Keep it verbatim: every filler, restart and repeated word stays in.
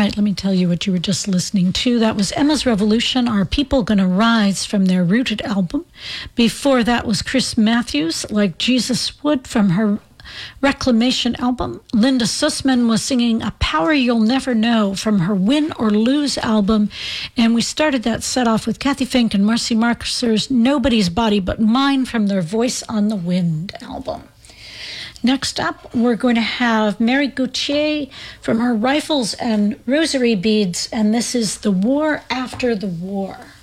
right, let me tell you what you were just listening to. That was Emma's Revolution, Are People Gonna Rise, from their Rooted album. Before that was Chris Matthews, Like Jesus Would, from her Reclamation album. Linda Sussman was singing A Power You'll Never Know from her Win or Lose album. And we started that set off with Kathy Fink and Marcy Marker's Nobody's Body But Mine from their Voice on the Wind album. Next up, we're going to have Mary Gauthier from her Rifles and Rosary Beads, and this is The War After the War.